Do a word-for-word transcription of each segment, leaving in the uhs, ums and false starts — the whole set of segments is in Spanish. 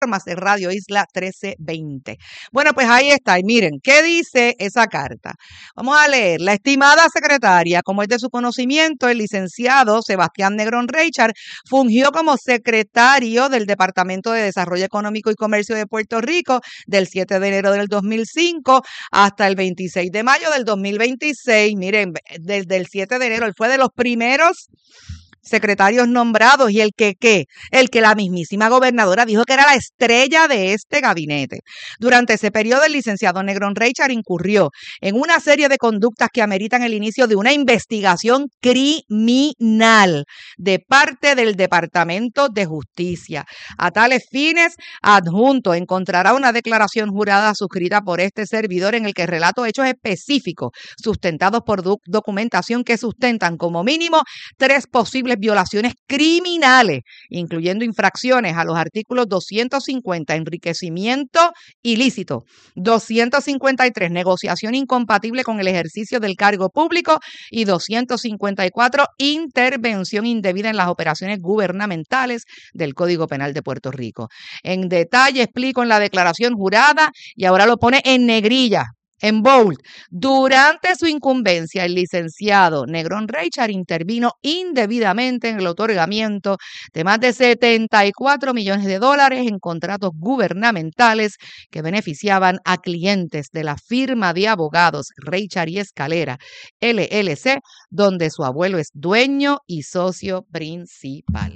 de Radio Isla trece veinte. Bueno, pues ahí está. Y miren, ¿qué dice esa carta? Vamos a leer. La estimada secretaria, como es de su conocimiento, el licenciado Sebastián Negrón Reichard fungió como secretario del Departamento de Desarrollo Económico y Comercio de Puerto Rico del siete de enero del dos mil cinco hasta el veintiséis de mayo del dos mil veintiséis. Miren, desde el siete de enero, él fue de los primeros secretarios nombrados y el que, ¿qué? El que la mismísima gobernadora dijo que era la estrella de este gabinete. Durante ese periodo, el licenciado Negrón Reichard incurrió en una serie de conductas que ameritan el inicio de una investigación criminal de parte del Departamento de Justicia. A tales fines, adjunto encontrará una declaración jurada suscrita por este servidor en el que relato hechos específicos sustentados por doc- documentación que sustentan como mínimo tres posibles violaciones criminales, incluyendo infracciones a los artículos doscientos cincuenta, enriquecimiento ilícito, doscientos cincuenta y tres, negociación incompatible con el ejercicio del cargo público y doscientos cincuenta y cuatro, intervención indebida en las operaciones gubernamentales del Código Penal de Puerto Rico. En detalle explico en la declaración jurada y ahora lo pone en negrilla. En bold, durante su incumbencia, el licenciado Negrón Reichard intervino indebidamente en el otorgamiento de más de setenta y cuatro millones de dólares en contratos gubernamentales que beneficiaban a clientes de la firma de abogados Reichard y Escalera, L L C, donde su abuelo es dueño y socio principal.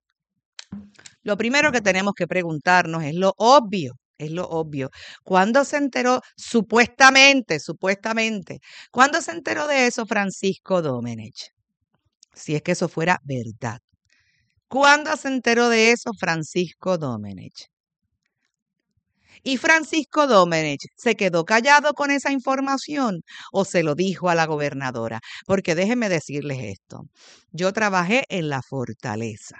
Lo primero que tenemos que preguntarnos es lo obvio. Es lo obvio. ¿Cuándo se enteró, supuestamente, supuestamente, cuándo se enteró de eso Francisco Domenech? Si es que eso fuera verdad. ¿Cuándo se enteró de eso Francisco Domenech? ¿Y Francisco Domenech se quedó callado con esa información o se lo dijo a la gobernadora? Porque déjenme decirles esto. Yo trabajé en la Fortaleza,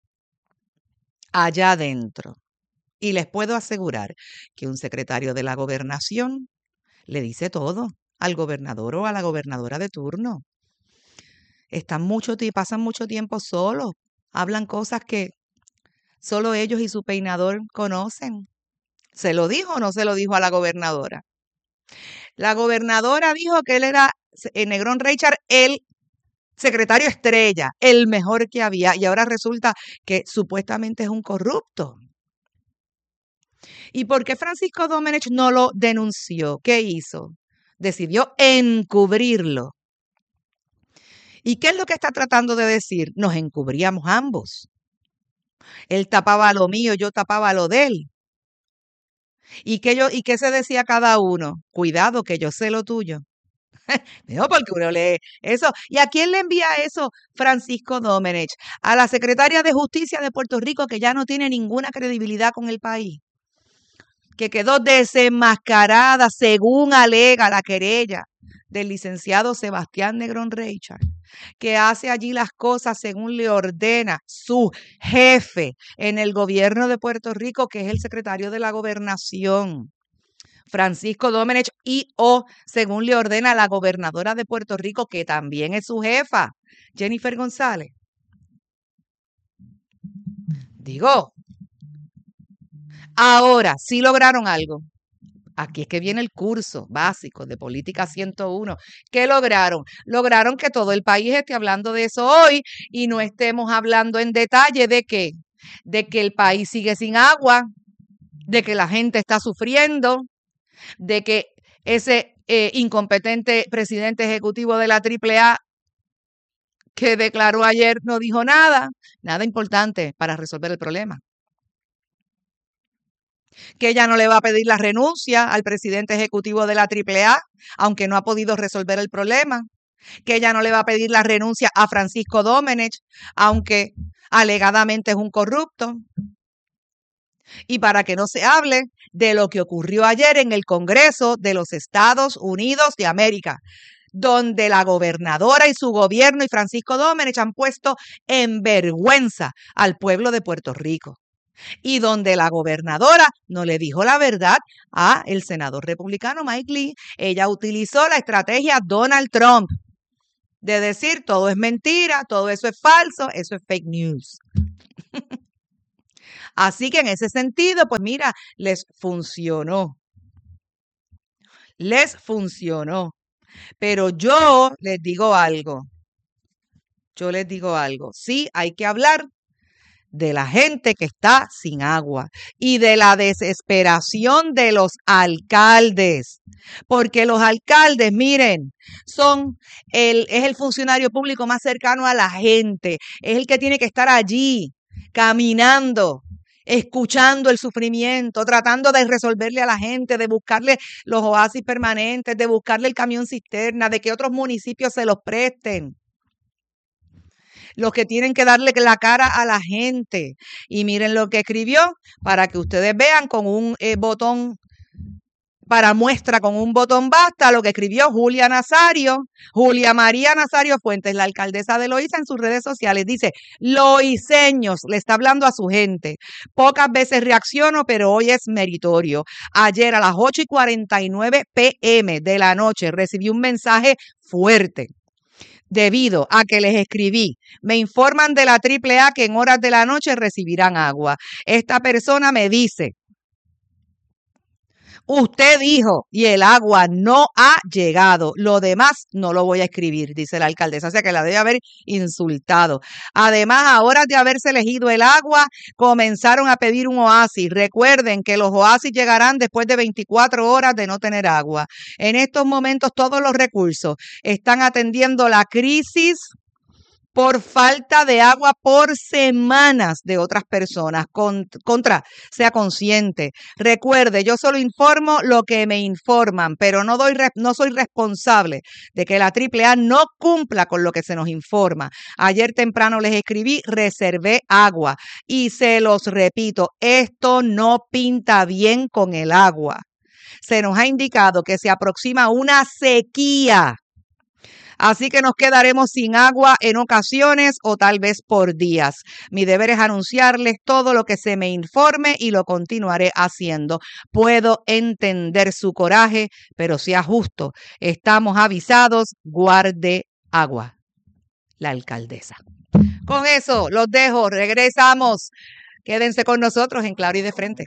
allá adentro. Y les puedo asegurar que un secretario de la gobernación le dice todo al gobernador o a la gobernadora de turno. Están mucho tiempo, pasan mucho tiempo solos, hablan cosas que solo ellos y su peinador conocen. ¿Se lo dijo o no se lo dijo a la gobernadora? La gobernadora dijo que él era, eh, Negrón Reichard, el secretario estrella, el mejor que había, y ahora resulta que supuestamente es un corrupto. ¿Y por qué Francisco Domenech no lo denunció? ¿Qué hizo? Decidió encubrirlo. ¿Y qué es lo que está tratando de decir? Nos encubríamos ambos. Él tapaba lo mío, yo tapaba lo de él. ¿Y qué, yo, ¿Y qué se decía cada uno? Cuidado, que yo sé lo tuyo. No, porque uno lee eso. ¿Y a quién le envía eso Francisco Domenech? A la secretaria de Justicia de Puerto Rico, que ya no tiene ninguna credibilidad con el país, que quedó desenmascarada según alega la querella del licenciado Sebastián Negrón Reichard, que hace allí las cosas según le ordena su jefe en el gobierno de Puerto Rico, que es el secretario de la Gobernación, Francisco Domenech, y o según le ordena la gobernadora de Puerto Rico, que también es su jefa, Jennifer González. Digo, ahora sí lograron algo. Aquí es que viene el curso básico de Política ciento uno. ¿Qué lograron? Lograron que todo el país esté hablando de eso hoy y no estemos hablando en detalle de qué, de que el país sigue sin agua, de que la gente está sufriendo, de que ese eh, incompetente presidente ejecutivo de la triple A que declaró ayer no dijo nada, nada importante para resolver el problema. Que ella no le va a pedir la renuncia al presidente ejecutivo de la triple A, aunque no ha podido resolver el problema. Que ella no le va a pedir la renuncia a Francisco Domenech, aunque alegadamente es un corrupto. Y para que no se hable de lo que ocurrió ayer en el Congreso de los Estados Unidos de América, donde la gobernadora y su gobierno y Francisco Domenech han puesto en vergüenza al pueblo de Puerto Rico. Y donde la gobernadora no le dijo la verdad a el senador republicano Mike Lee. Ella utilizó la estrategia Donald Trump de decir todo es mentira, todo eso es falso, eso es fake news. Así que en ese sentido, pues mira, les funcionó. Les funcionó. Pero yo les digo algo. Yo les digo algo. Sí, hay que hablar de la gente que está sin agua y de la desesperación de los alcaldes, porque los alcaldes, miren, son el, es el funcionario público más cercano a la gente, es el que tiene que estar allí, caminando, escuchando el sufrimiento, tratando de resolverle a la gente, de buscarle los oasis permanentes, de buscarle el camión cisterna, de que otros municipios se los presten. Los que tienen que darle la cara a la gente. Y miren lo que escribió para que ustedes vean con un eh, botón, para muestra con un botón basta, lo que escribió Julia Nazario, Julia María Nazario Fuentes, la alcaldesa de Loíza, en sus redes sociales. Dice, loiseños, le está hablando a su gente. Pocas veces reacciono, pero hoy es meritorio. Ayer a las ocho y cuarenta y nueve pe eme de la noche recibí un mensaje fuerte. Debido a que les escribí, me informan de la triple A que en horas de la noche recibirán agua. Esta persona me dice, usted dijo y el agua no ha llegado. Lo demás no lo voy a escribir, dice la alcaldesa. O sea que la debe haber insultado. Además, a horas de haberse elegido el agua, comenzaron a pedir un oasis. Recuerden que los oasis llegarán después de veinticuatro horas de no tener agua. En estos momentos todos los recursos están atendiendo la crisis por falta de agua por semanas de otras personas. Contra, sea consciente. Recuerde, yo solo informo lo que me informan, pero no, doy, no soy responsable de que la triple A no cumpla con lo que se nos informa. Ayer temprano les escribí, reservé agua y se los repito, esto no pinta bien con el agua. Se nos ha indicado que se aproxima una sequía. Así que nos quedaremos sin agua en ocasiones o tal vez por días. Mi deber es anunciarles todo lo que se me informe y lo continuaré haciendo. Puedo entender su coraje, pero sea justo. Estamos avisados, guarde agua. La alcaldesa. Con eso los dejo, regresamos. Quédense con nosotros en Claro y de Frente.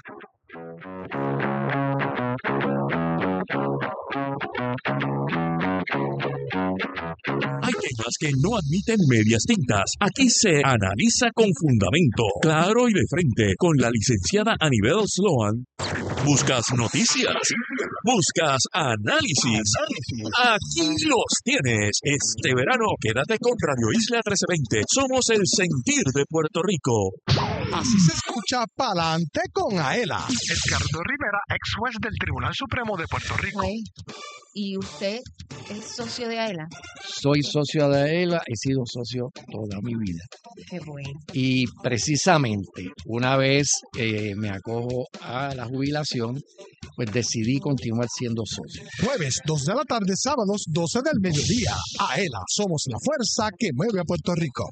Hay temas que no admiten medias tintas. Aquí se analiza con fundamento, claro y de frente, con la licenciada Anibel Sloan. ¿Buscas noticias? ¿Buscas análisis? Aquí los tienes. Este verano quédate con Radio Isla trece veinte. Somos el sentir de Puerto Rico. Así se escucha Pa'lante con Aela. Edgardo Rivera, ex juez del Tribunal Supremo de Puerto Rico. Wey, ¿y usted es socio de AELA? Soy socio de AELA, he sido socio toda mi vida. Qué bueno. Y precisamente una vez eh, me acojo a la jubilación, pues decidí continuar siendo socio. Jueves, dos de la tarde, sábados, doce del mediodía. AELA, somos la fuerza que mueve a Puerto Rico.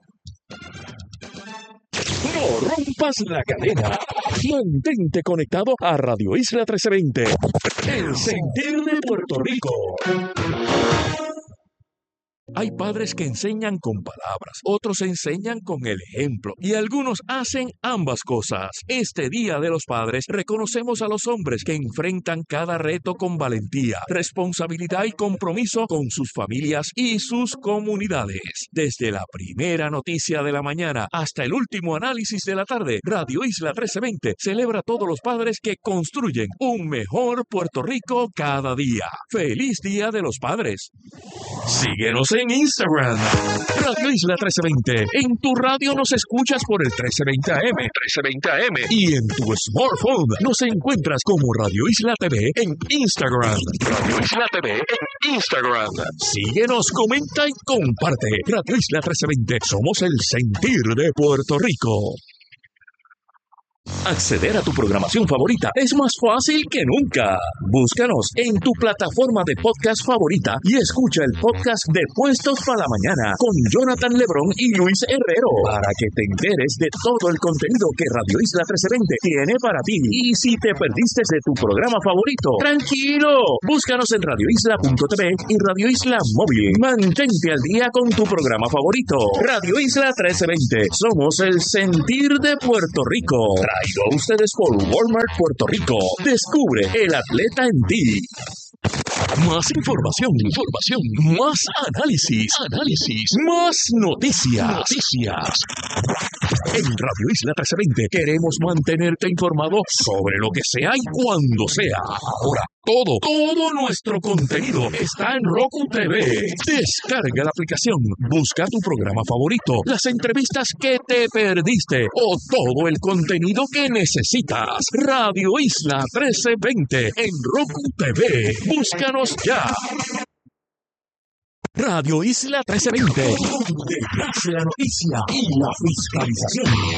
No rompas la cadena. Mantente conectado a Radio Isla trece veinte. El sentir de Puerto Rico. Hay padres que enseñan con palabras, otros enseñan con el ejemplo y algunos hacen ambas cosas. Este Día de los Padres reconocemos a los hombres que enfrentan cada reto con valentía, responsabilidad y compromiso con sus familias y sus comunidades. Desde la primera noticia de la mañana hasta el último análisis de la tarde, Radio Isla trece veinte celebra a todos los padres que construyen un mejor Puerto Rico cada día. ¡Feliz Día de los Padres! Síguenos en Instagram, Radio Isla trece veinte. En tu radio nos escuchas por el trece veinte A M, trece veinte A M. Y en tu smartphone nos encuentras como Radio Isla T V en Instagram. Radio Isla T V en Instagram. Síguenos, comenta y comparte. Radio Isla trece veinte. Somos el sentir de Puerto Rico. Acceder a tu programación favorita es más fácil que nunca. Búscanos en tu plataforma de podcast favorita y escucha el podcast de Puestos para la Mañana con Jonathan Lebrón y Luis Herrero para que te enteres de todo el contenido que Radio Isla trece veinte tiene para ti. Y si te perdiste de tu programa favorito, tranquilo, búscanos en radio isla punto t v y Radio Isla Móvil. Mantente al día con tu programa favorito. Radio Isla trece veinte. Somos el sentir de Puerto Rico. Traído a ustedes por Walmart Puerto Rico. Descubre el atleta en ti. Más información, información, más análisis, análisis, más noticias, noticias. En Radio Isla trece veinte queremos mantenerte informado sobre lo que sea y cuando sea. Ahora, todo, todo nuestro contenido está en Roku T V. Descarga la aplicación, busca tu programa favorito, las entrevistas que te perdiste o todo el contenido que necesitas. Radio Isla trece veinte en Roku T V. Búscanos ya. Radio Isla trece veinte, donde nace la noticia y la fiscalización.